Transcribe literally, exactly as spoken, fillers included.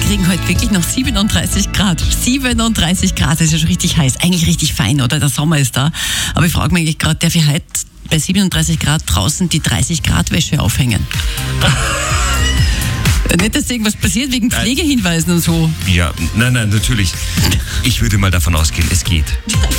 kriegen heute wirklich noch siebenunddreißig Grad. siebenunddreißig Grad, das ist ja schon richtig heiß. Eigentlich richtig fein, oder? Der Sommer ist da. Aber ich frage mich eigentlich gerade, darf ich heute bei siebenunddreißig Grad draußen die dreißig Grad Wäsche aufhängen? Nicht, dass irgendwas passiert wegen Pflegehinweisen und so. Ja, nein, nein, natürlich. Ich würde mal davon ausgehen, es geht.